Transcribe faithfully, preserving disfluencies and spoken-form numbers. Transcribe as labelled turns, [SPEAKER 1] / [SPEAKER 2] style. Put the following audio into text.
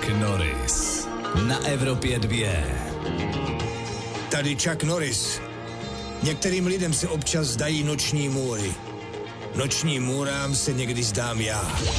[SPEAKER 1] Norris na Evropě dvě.
[SPEAKER 2] Tady Chuck Norris. Některým lidem se občas zdají noční můry. Noční můrám se někdy zdám já.